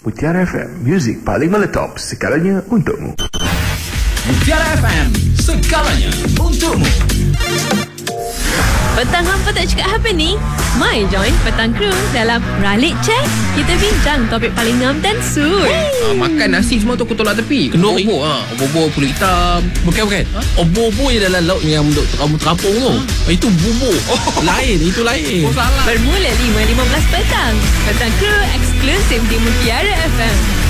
Mutiara FM, muzik paling meletop, segalanya untukmu. Mutiara FM, segalanya untukmu. Petang hampa tak cakap apa ni? Mai join Petang Kru dalam Ralik Cek. Kita bincang topik paling ngam dan suit. Makan nasi semua tu aku tolak tepi. Kenduri. Obor kulit hitam. Bukan. Obor yang dalam laut yang untuk rambut terapung tu. Itu bubur. Lain, itu lain. Bermula 5.15 petang. Petang Kru eksklusif di Mutiara FM.